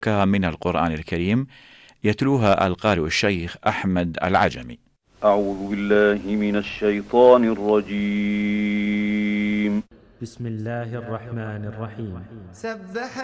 من القرآن الكريم، يتلوها القارئ الشيخ أحمد العجمي. أعوذ بالله من الشيطان الرجيم. بسم الله الرحمن الرحيم. سبح